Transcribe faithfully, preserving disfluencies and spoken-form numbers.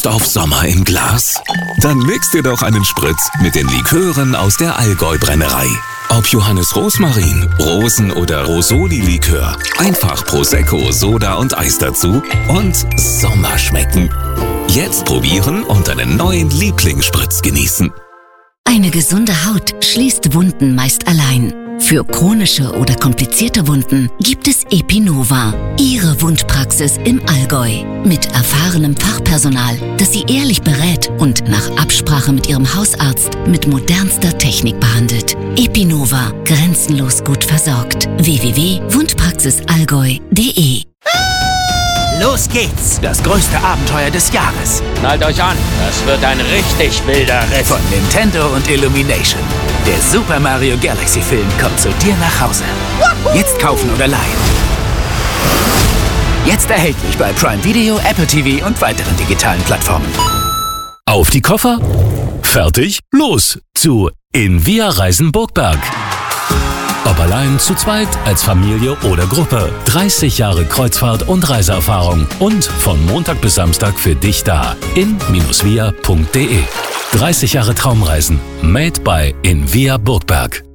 Lust auf Sommer im Glas? Dann mix dir doch einen Spritz mit den Likören aus der Allgäu-Brennerei. Ob Johannes Rosmarin, Rosen- oder Rosoli-Likör, einfach Prosecco, Soda und Eis dazu und Sommer schmecken. Jetzt probieren und einen neuen Lieblingsspritz genießen. Eine gesunde Haut schließt Wunden meist allein. Für chronische oder komplizierte Wunden gibt es Epinova, Ihre Wundpraxis im Allgäu. Mit erfahrenem Fachpersonal, das Sie ehrlich berät und nach Absprache mit Ihrem Hausarzt mit modernster Technik behandelt. Epinova, grenzenlos gut versorgt. w w w punkt wundpraxisallgäu punkt de Los geht's! Das größte Abenteuer des Jahres. Schnallt euch an, das wird ein richtig wilder Ritt. Von Nintendo und Illumination. Der Super Mario Galaxy Film kommt zu dir nach Hause. Jetzt kaufen oder leihen. Jetzt erhältlich bei Prime Video, Apple T V und weiteren digitalen Plattformen. Auf die Koffer, fertig, los zu In Via Reisen Burgberg. Ob allein, zu zweit, als Familie oder Gruppe. dreißig Jahre Kreuzfahrt und Reiseerfahrung. Und von Montag bis Samstag für dich da. in Bindestrich via punkt de. dreißig Jahre Traumreisen. Made by In Via Burgberg.